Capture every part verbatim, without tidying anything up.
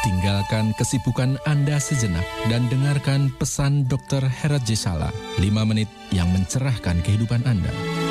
Tinggalkan kesibukan Anda sejenak dan dengarkan pesan dokter Herat Jesala, lima menit yang mencerahkan kehidupan Anda.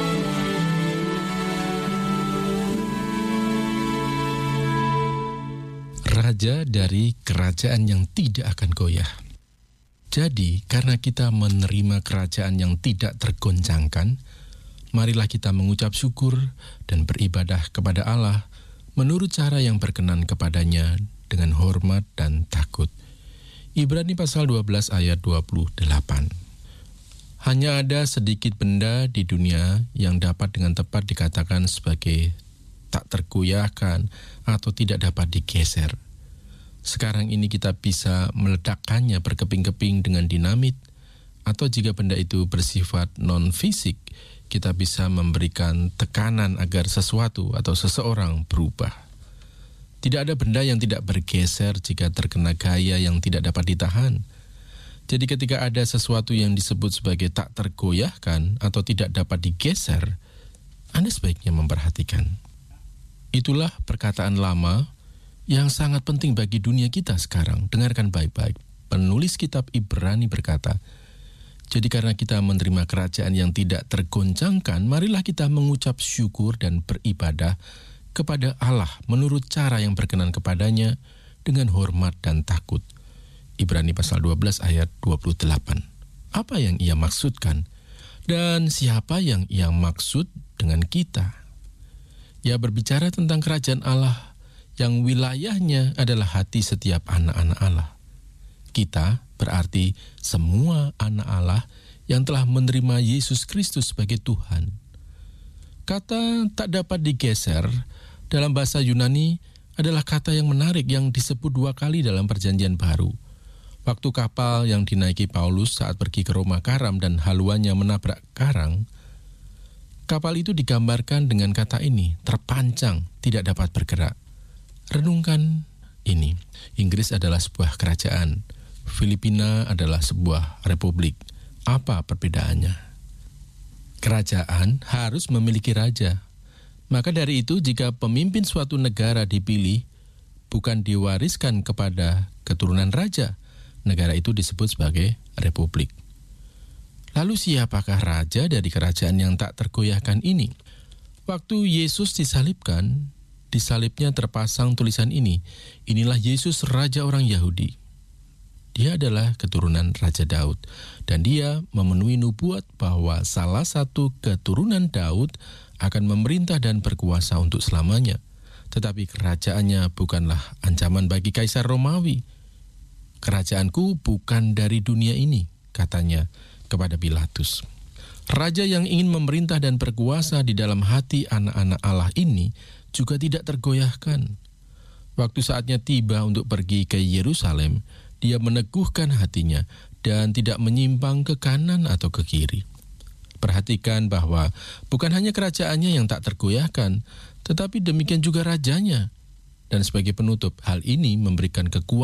Raja dari kerajaan yang tidak akan goyah. Jadi, karena kita menerima kerajaan yang tidak tergoncangkan, marilah kita mengucap syukur dan beribadah kepada Allah menurut cara yang berkenan kepadanya dengan hormat dan takut. Ibrani pasal dua belas ayat dua puluh delapan. Hanya ada sedikit benda di dunia yang dapat dengan tepat dikatakan sebagai tak tergoyahkan atau tidak dapat digeser. Sekarang ini kita bisa meledakkannya berkeping-keping dengan dinamit, atau jika benda itu bersifat non-fisik, kita bisa memberikan tekanan agar sesuatu atau seseorang berubah. Tidak ada benda yang tidak bergeser jika terkena gaya yang tidak dapat ditahan. Jadi ketika ada sesuatu yang disebut sebagai tak tergoyahkan atau tidak dapat digeser, Anda sebaiknya memperhatikan. Itulah perkataan lama yang sangat penting bagi dunia kita sekarang. Dengarkan baik-baik. Penulis kitab Ibrani berkata, jadi karena kita menerima kerajaan yang tidak tergoncangkan, marilah kita mengucap syukur dan beribadah kepada Allah menurut cara yang berkenan kepadanya dengan hormat dan takut. Ibrani pasal dua belas ayat dua puluh delapan. Apa yang ia maksudkan? Dan siapa yang ia maksud dengan kita? Ia berbicara tentang kerajaan Allah yang wilayahnya adalah hati setiap anak-anak Allah. Kita berarti semua anak Allah yang telah menerima Yesus Kristus sebagai Tuhan. Kata tak dapat digeser dalam bahasa Yunani adalah kata yang menarik yang disebut dua kali dalam Perjanjian Baru. Waktu kapal yang dinaiki Paulus saat pergi ke Roma karam dan haluannya menabrak karang, kapal itu digambarkan dengan kata ini, terpancang, tidak dapat bergerak. Renungkan ini, Inggris adalah sebuah kerajaan, Filipina adalah sebuah republik. Apa perbedaannya? Kerajaan harus memiliki raja. Maka dari itu, jika pemimpin suatu negara dipilih, bukan diwariskan kepada keturunan raja, negara itu disebut sebagai republik. Lalu siapakah raja dari kerajaan yang tak tergoyahkan ini? Waktu Yesus disalibkan, di salibnya terpasang tulisan ini, inilah Yesus Raja orang Yahudi. Dia adalah keturunan Raja Daud, dan dia memenuhi nubuat bahwa salah satu keturunan Daud akan memerintah dan berkuasa untuk selamanya. Tetapi kerajaannya bukanlah ancaman bagi Kaisar Romawi. Kerajaanku bukan dari dunia ini, katanya kepada Pilatus. Raja yang ingin memerintah dan berkuasa di dalam hati anak-anak Allah ini juga tidak tergoyahkan. Waktu saatnya tiba untuk pergi ke Yerusalem, dia meneguhkan hatinya dan tidak menyimpang ke kanan atau ke kiri. Perhatikan bahwa bukan hanya kerajaannya yang tak tergoyahkan, tetapi demikian juga rajanya. Dan sebagai penutup, hal ini memberikan kekuatan